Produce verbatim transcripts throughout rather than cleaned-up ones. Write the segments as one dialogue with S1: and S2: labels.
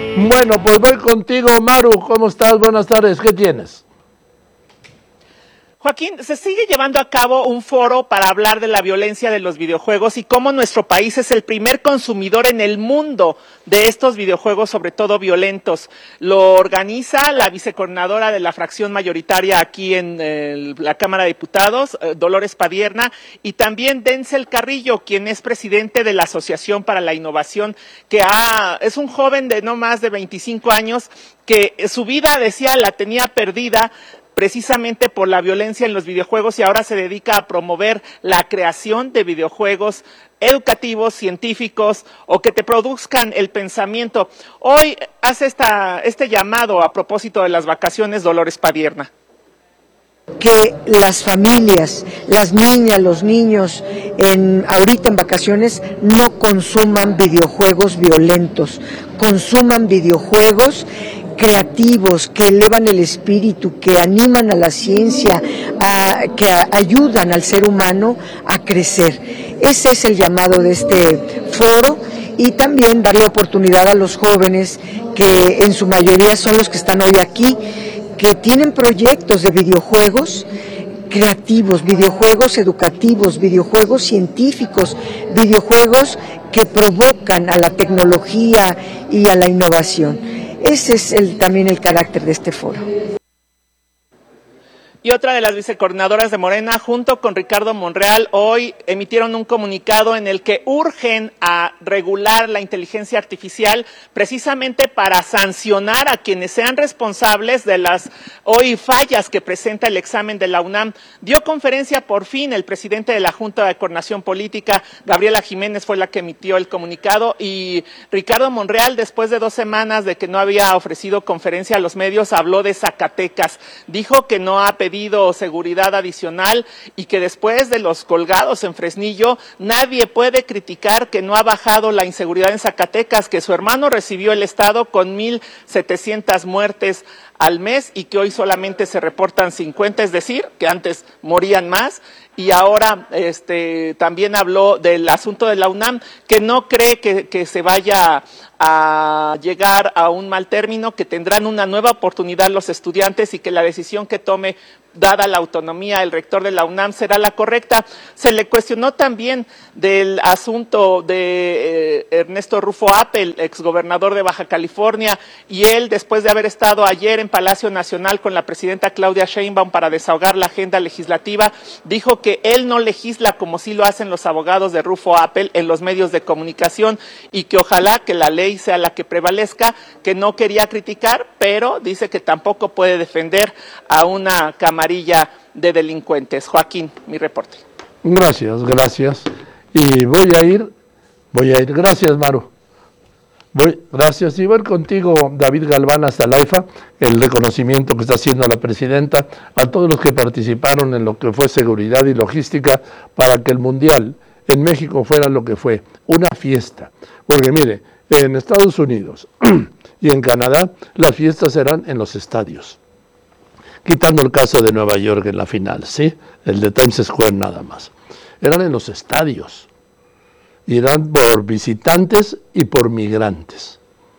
S1: Bueno, pues voy contigo, Maru. ¿Cómo estás? Buenas tardes. ¿Qué tienes?
S2: Joaquín, se sigue llevando a cabo un foro para hablar de la violencia de los videojuegos y cómo nuestro país es el primer consumidor en el mundo de estos videojuegos, sobre todo violentos. Lo organiza la vicecoordinadora de la fracción mayoritaria aquí en el, la Cámara de Diputados, eh, Dolores Padierna, y también Denzel Carrillo, quien es presidente de la Asociación para la Innovación, que ha, es un joven de no más de veinticinco años que su vida, decía, la tenía perdida precisamente por la violencia en los videojuegos y ahora se dedica a promover la creación de videojuegos educativos, científicos o que te produzcan el pensamiento. Hoy hace esta, este llamado a propósito de las vacaciones, Dolores Padierna.
S3: Que las familias, las niñas, los niños, en, ahorita en vacaciones no consuman videojuegos violentos, consuman videojuegos creativos, que elevan el espíritu, que animan a la ciencia, a, que a, ayudan al ser humano a crecer. Ese es el llamado de este foro y también darle oportunidad a los jóvenes, que en su mayoría son los que están hoy aquí, que tienen proyectos de videojuegos creativos, videojuegos educativos, videojuegos científicos, videojuegos que provocan a la tecnología y a la innovación. Ese es el, también el carácter de este foro.
S2: Y otra de las vicecoordinadoras de Morena, junto con Ricardo Monreal, hoy emitieron un comunicado en el que urgen a regular la inteligencia artificial precisamente para sancionar a quienes sean responsables de las hoy fallas que presenta el examen de la UNAM. Dio conferencia por fin el presidente de la Junta de Coordinación Política, Gabriela Jiménez, fue la que emitió el comunicado, y Ricardo Monreal, después de dos semanas de que no había ofrecido conferencia a los medios, habló de Zacatecas. Dijo que no ha pedido seguridad adicional y que después de los colgados en Fresnillo nadie puede criticar que no ha bajado la inseguridad en Zacatecas, que su hermano recibió el estado con mil setecientas muertes al mes y que hoy solamente se reportan cincuenta, es decir, que antes morían más. Y ahora este, también habló del asunto de la UNAM, que no cree que, que se vaya a llegar a un mal término, que tendrán una nueva oportunidad los estudiantes y que la decisión que tome, dada la autonomía, el rector de la UNAM, será la correcta. Se le cuestionó también del asunto de eh, Ernesto Rufo Appel, exgobernador de Baja California, y él, después de haber estado ayer en Palacio Nacional con la presidenta Claudia Sheinbaum para desahogar la agenda legislativa, dijo que él no legisla como sí lo hacen los abogados de Rufo Appel en los medios de comunicación y que ojalá que la ley sea la que prevalezca, que no quería criticar, pero dice que tampoco puede defender a una camarilla de delincuentes. Joaquín, mi reporte.
S1: Gracias, gracias. Y voy a ir, voy a ir, gracias, Maru. Voy, gracias. Y voy contigo, David Galván, hasta la EFA, el reconocimiento que está haciendo la presidenta a todos los que participaron en lo que fue seguridad y logística para que el Mundial en México fuera lo que fue, una fiesta. Porque mire, en Estados Unidos y en Canadá las fiestas eran en los estadios, quitando el caso de Nueva York en la final, ¿sí? El de Times Square nada más. Eran en los estadios. Y eran por visitantes y por migrantes.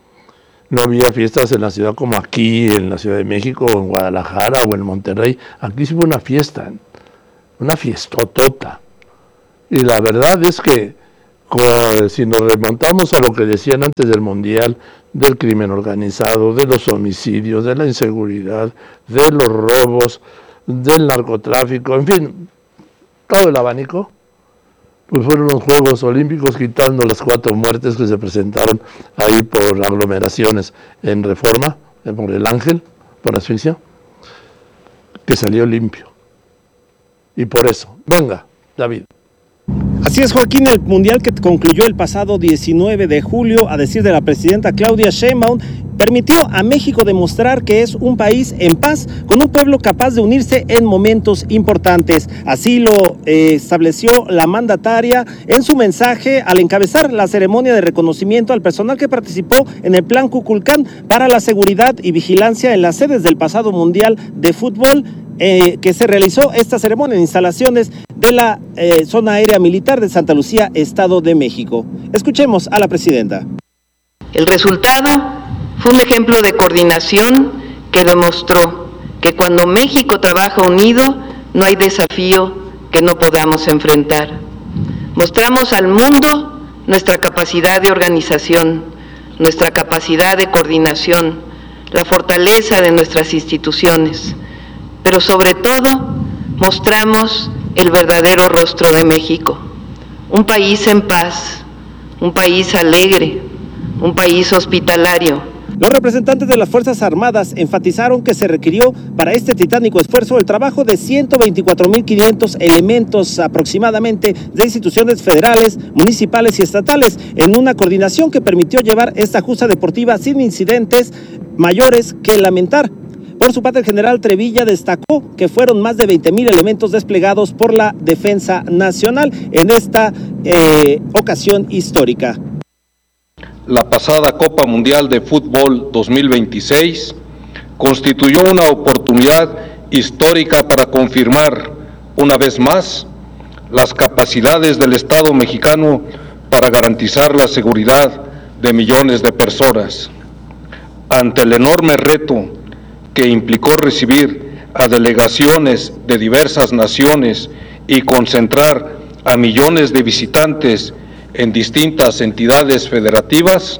S1: No había fiestas en la ciudad como aquí, en la Ciudad de México, o en Guadalajara, o en Monterrey. Aquí sí fue una fiesta, una fiestotota. Y la verdad es que, si nos remontamos a lo que decían antes del Mundial, del crimen organizado, de los homicidios, de la inseguridad, de los robos, del narcotráfico, en fin, todo el abanico, pues fueron los Juegos Olímpicos, quitando las cuatro muertes que se presentaron ahí por aglomeraciones en Reforma, por el Ángel, por asfixia, que salió limpio. Y por eso, venga, David.
S4: Así es, Joaquín, el Mundial que concluyó el pasado diecinueve de julio, a decir de la presidenta Claudia Sheinbaum, permitió a México demostrar que es un país en paz, con un pueblo capaz de unirse en momentos importantes. Así lo eh, estableció la mandataria en su mensaje al encabezar la ceremonia de reconocimiento al personal que participó en el Plan Kukulcán para la seguridad y vigilancia en las sedes del pasado Mundial de Fútbol, eh, que se realizó esta ceremonia en instalaciones de la eh, Zona Aérea Militar de Santa Lucía, Estado de México. Escuchemos a la presidenta.
S5: El resultado Fue un ejemplo de coordinación que demostró que cuando México trabaja unido, no hay desafío que no podamos enfrentar. Mostramos al mundo nuestra capacidad de organización, nuestra capacidad de coordinación, la fortaleza de nuestras instituciones, pero sobre todo mostramos el verdadero rostro de México, un país en paz, un país alegre, un país hospitalario.
S4: Los representantes de las Fuerzas Armadas enfatizaron que se requirió para este titánico esfuerzo el trabajo de ciento veinticuatro mil quinientos elementos aproximadamente de instituciones federales, municipales y estatales en una coordinación que permitió llevar esta justa deportiva sin incidentes mayores que lamentar. Por su parte, el general Trevilla destacó que fueron más de veinte mil elementos desplegados por la Defensa Nacional en esta eh, ocasión histórica.
S6: La pasada Copa Mundial de Fútbol dos mil veintiséis constituyó una oportunidad histórica para confirmar una vez más las capacidades del Estado mexicano para garantizar la seguridad de millones de personas. Ante el enorme reto que implicó recibir a delegaciones de diversas naciones y concentrar a millones de visitantes en distintas entidades federativas,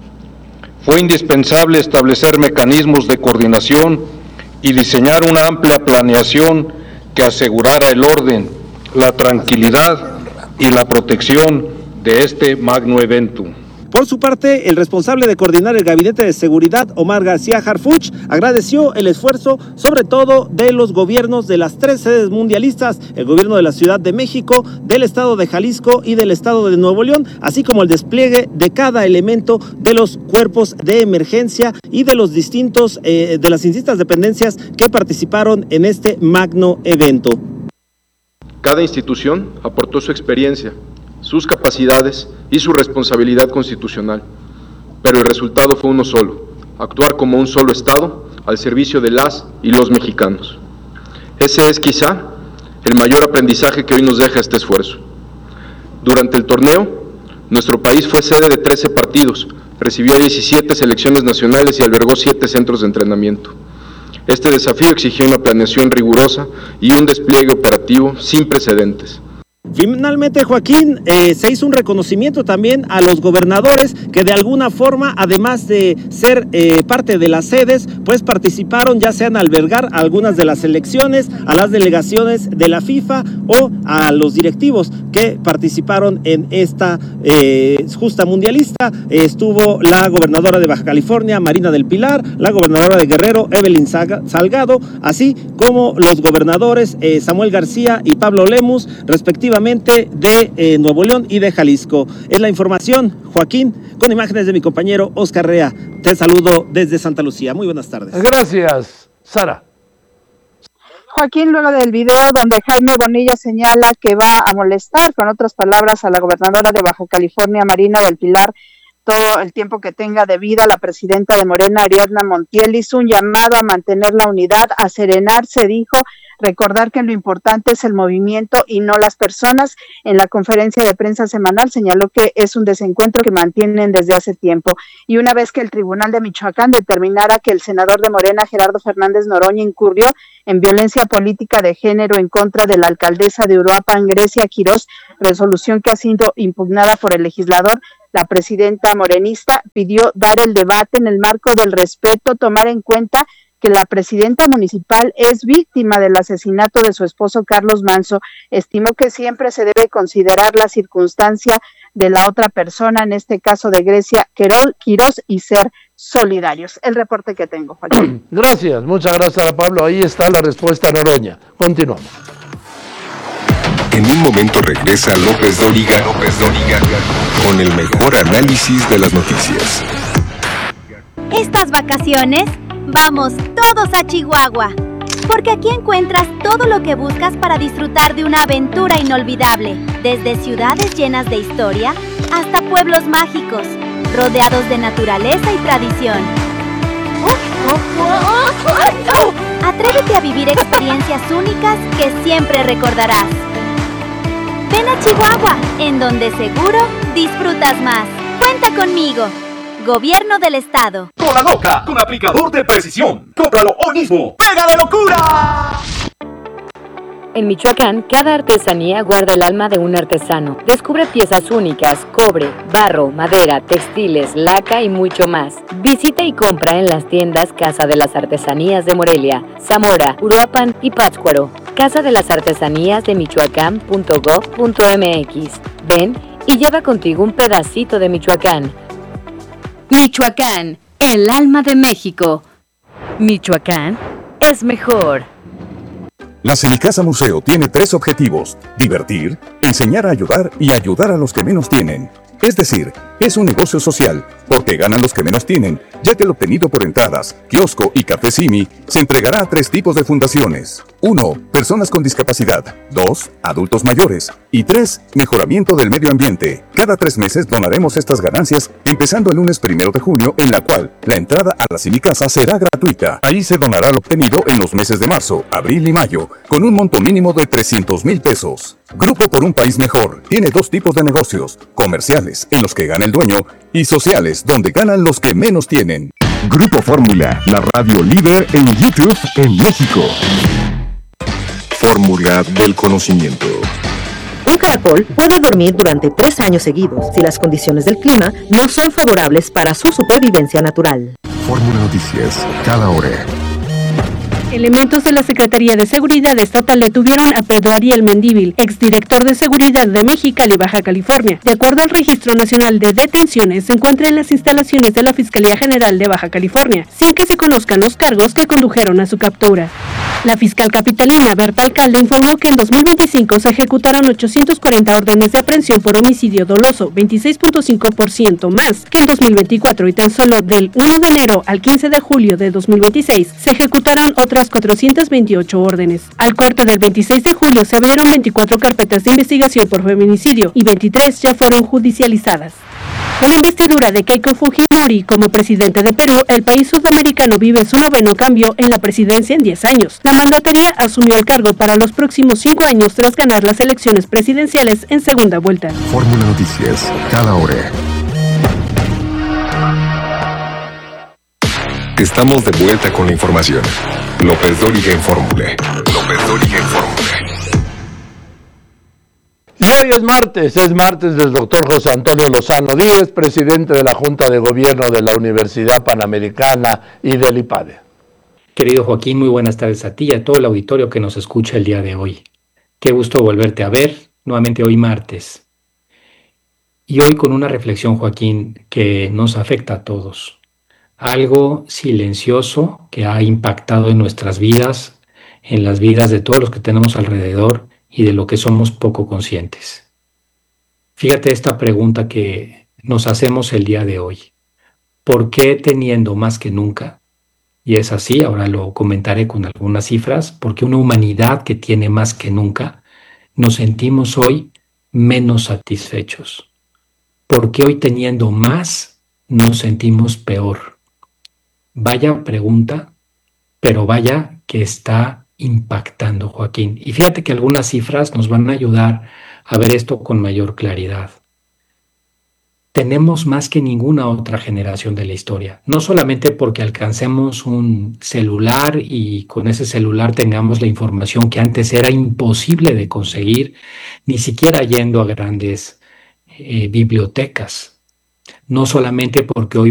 S6: fue indispensable establecer mecanismos de coordinación y diseñar una amplia planeación que asegurara el orden, la tranquilidad y la protección de este magno evento.
S4: Por su parte, el responsable de coordinar el Gabinete de Seguridad, Omar García Harfuch, agradeció el esfuerzo, sobre todo de los gobiernos de las tres sedes mundialistas, el gobierno de la Ciudad de México, del estado de Jalisco y del estado de Nuevo León, así como el despliegue de cada elemento de los cuerpos de emergencia y de los distintos, eh, de las distintas dependencias que participaron en este magno evento.
S7: Cada institución aportó su experiencia, sus capacidades y su responsabilidad constitucional, pero el resultado fue uno solo: actuar como un solo Estado al servicio de las y los mexicanos. Ese es quizá el mayor aprendizaje que hoy nos deja este esfuerzo. Durante el torneo, nuestro país fue sede de trece partidos, recibió diecisiete selecciones nacionales y albergó siete centros de entrenamiento. Este desafío exigió una planeación rigurosa y un despliegue operativo sin precedentes.
S4: Finalmente, Joaquín, eh, se hizo un reconocimiento también a los gobernadores que de alguna forma, además de ser eh, parte de las sedes, pues participaron ya sea en albergar algunas de las elecciones, a las delegaciones de la FIFA o a los directivos que participaron en esta eh, justa mundialista. Eh, estuvo la gobernadora de Baja California, Marina del Pilar, la gobernadora de Guerrero, Evelyn Salgado, así como los gobernadores eh, Samuel García y Pablo Lemus, respectivamente de eh, Nuevo León y de Jalisco. Es la información, Joaquín, con imágenes de mi compañero Oscar Rea. Te saludo desde Santa Lucía. Muy buenas tardes.
S1: Gracias, Sara.
S8: Joaquín, luego del video donde Jaime Bonilla señala que va a molestar, con otras palabras, a la gobernadora de Baja California, Marina del Pilar, todo el tiempo que tenga de vida, la presidenta de Morena, Ariadna Montiel, hizo un llamado a mantener la unidad, a serenarse, dijo, recordar que lo importante es el movimiento y no las personas. En la conferencia de prensa semanal señaló que es un desencuentro que mantienen desde hace tiempo. Y una vez que el Tribunal de Michoacán determinara que el senador de Morena, Gerardo Fernández Noroña, incurrió en violencia política de género en contra de la alcaldesa de Uruapan, Grecia Quirós, resolución que ha sido impugnada por el legislador, la presidenta morenista pidió dar el debate en el marco del respeto, tomar en cuenta que la presidenta municipal es víctima del asesinato de su esposo Carlos Manso. Estimó que siempre se debe considerar la circunstancia de la otra persona, en este caso de Grecia Quirós, y ser solidarios. El reporte que tengo, Joaquín.
S1: Gracias, muchas gracias, Pablo. Ahí está la respuesta a Noroña. Continuamos.
S9: En un momento regresa López Dóriga, López Dóriga con el mejor análisis de las noticias.
S10: Estas vacaciones, vamos todos a Chihuahua, porque aquí encuentras todo lo que buscas para disfrutar de una aventura inolvidable, desde ciudades llenas de historia hasta pueblos mágicos, rodeados de naturaleza y tradición. Atrévete a vivir experiencias únicas que siempre recordarás. Ven a Chihuahua, en donde seguro disfrutas más. Cuenta conmigo. Gobierno del Estado.
S11: Cola loca con aplicador de precisión. Cómpralo hoy mismo. ¡Pega de locura!
S12: En Michoacán, cada artesanía guarda el alma de un artesano. Descubre piezas únicas, cobre, barro, madera, textiles, laca y mucho más. Visita y compra en las tiendas Casa de las Artesanías de Morelia, Zamora, Uruapan y Pátzcuaro. Casa de las Artesanías de Michoacán punto gob punto m x. Ven y lleva contigo un pedacito de Michoacán.
S13: Michoacán, el alma de México. Michoacán es mejor.
S14: La Semicasa Museo tiene tres objetivos: divertir, enseñar a ayudar y ayudar a los que menos tienen. Es decir, es un negocio social, porque ganan los que menos tienen, ya que el obtenido por entradas, kiosco y café Simi se entregará a tres tipos de fundaciones. uno. Personas con discapacidad. dos. Adultos mayores. Y tres. Mejoramiento del medio ambiente. Cada tres meses donaremos estas ganancias, empezando el lunes primero de junio, en la cual la entrada a la Semicasa será gratuita. Ahí se donará lo obtenido en los meses de marzo, abril y mayo, con un monto mínimo de trescientos mil pesos. Grupo por un País Mejor tiene dos tipos de negocios: comerciales, en los que gana el dueño, y sociales, donde ganan los que menos tienen.
S9: Grupo Fórmula, la radio líder en YouTube en México. Fórmula del conocimiento.
S15: Un caracol puede dormir durante tres años seguidos si las condiciones del clima no son favorables para su supervivencia natural.
S9: Fórmula Noticias, cada hora.
S16: Elementos de la Secretaría de Seguridad Estatal detuvieron a Pedro Ariel Mendívil, exdirector de Seguridad de Mexicali, Baja California. De acuerdo al Registro Nacional de Detenciones, se encuentra en las instalaciones de la Fiscalía General de Baja California, sin que se conozcan los cargos que condujeron a su captura. La fiscal capitalina Berta Alcalde informó que en dos mil veinticinco se ejecutaron ochocientos cuarenta órdenes de aprehensión por homicidio doloso, veintiséis punto cinco por ciento más que en dos mil veinticuatro, y tan solo del primero de enero al quince de julio de dos mil veintiséis se ejecutaron otras cuatrocientas veintiocho órdenes. Al corte del veintiséis de julio se abrieron veinticuatro carpetas de investigación por feminicidio y veintitrés ya fueron judicializadas. Con la investidura de Keiko Fujimori como presidente de Perú, el país sudamericano vive su noveno cambio en la presidencia en diez años. La mandataria asumió el cargo para los próximos cinco años tras ganar las elecciones presidenciales en segunda vuelta.
S9: Fórmula Noticias, cada hora. Estamos de vuelta con la información. López Dóriga en Fórmula. López Dóriga en Fórmula.
S1: Y hoy es martes, es martes del doctor José Antonio Lozano Díez, presidente de la Junta de Gobierno de la Universidad Panamericana y del IPADE.
S17: Querido Joaquín, muy buenas tardes a ti y a todo el auditorio que nos escucha el día de hoy. Qué gusto volverte a ver, nuevamente hoy martes. Y hoy con una reflexión, Joaquín, que nos afecta a todos. Algo silencioso que ha impactado en nuestras vidas, en las vidas de todos los que tenemos alrededor y de lo que somos poco conscientes. Fíjate esta pregunta que nos hacemos el día de hoy. ¿Por qué teniendo más que nunca? Y es así, ahora lo comentaré con algunas cifras, porque una humanidad que tiene más que nunca, nos sentimos hoy menos satisfechos. ¿Por qué hoy teniendo más nos sentimos peor? Vaya pregunta, pero vaya que está impactando, Joaquín. Y fíjate que algunas cifras nos van a ayudar a ver esto con mayor claridad. Tenemos más que ninguna otra generación de la historia, no solamente porque alcancemos un celular y con ese celular tengamos la información que antes era imposible de conseguir, ni siquiera yendo a grandes eh, bibliotecas, no solamente porque hoy